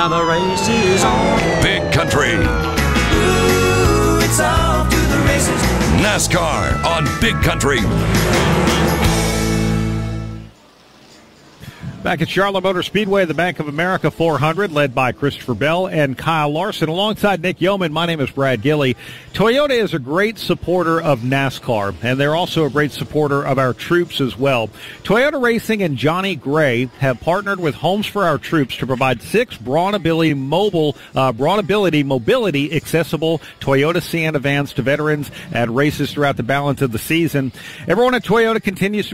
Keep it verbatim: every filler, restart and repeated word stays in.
Now the race is on. Big Country. Ooh, it's off to the races. NASCAR on Big Country. Back at Charlotte Motor Speedway, the Bank of America four hundred, led by Christopher Bell and Kyle Larson. Alongside Nick Yeoman, my name is Brad Gilley. Toyota is a great supporter of NASCAR, and they're also a great supporter of our troops as well. Toyota Racing and Johnny Gray have partnered with Homes for Our Troops to provide six Braun Ability mobile, uh, Braun Ability mobility accessible Toyota Sienna vans to veterans at races throughout the balance of the season. Everyone at Toyota continues to